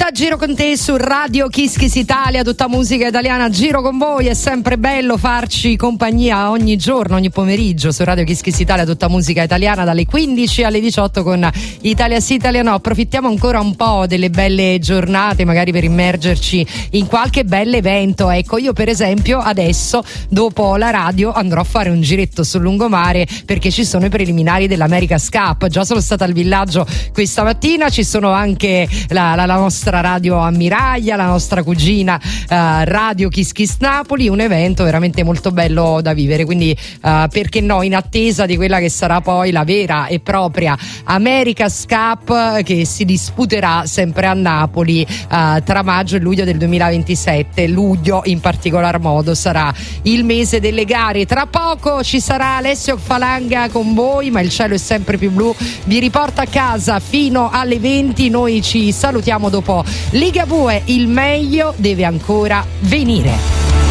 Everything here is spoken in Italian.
onda, giro con te su Radio Kiss Kiss Italia, tutta musica italiana, giro con voi. È sempre bello farci compagnia ogni giorno, ogni pomeriggio su Radio Kiss Kiss Italia, tutta musica italiana dalle 15 alle 18 con Italia Sì Italia No. Approfittiamo ancora un po' delle belle giornate, magari per immergerci in qualche bell'evento. Ecco, io per esempio adesso dopo la radio andrò a fare un giretto sul lungomare perché ci sono i preliminari dell'America's Cup. Già sono stata al villaggio questa mattina, ci sono anche la nostra radio Ammiraglia, la nostra cugina Radio Kiss Kiss Napoli, un evento veramente molto bello da vivere, quindi perché no, in attesa di quella che sarà poi la vera e propria America's Cup che si disputerà sempre a Napoli tra maggio e luglio del 2027. Luglio in particolar modo sarà il mese delle gare. Tra poco ci sarà Alessio Falanga con voi, ma il cielo è sempre più blu, vi riporta a casa fino alle 20. Noi ci salutiamo dopo Ligabue, il meglio deve ancora venire.